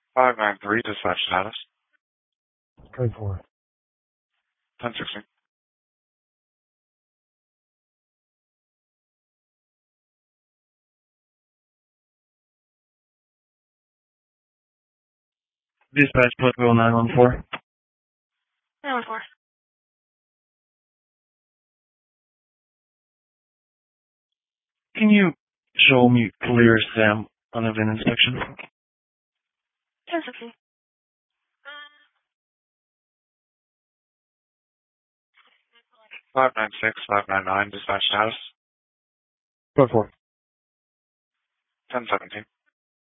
593, dispatch status. Code 4. 1016. Dispatch Pottsville 914. 914. Can you show me clear Sam on a VIN inspection? 1016. 596, 599, dispatch status. Code 4. 1017.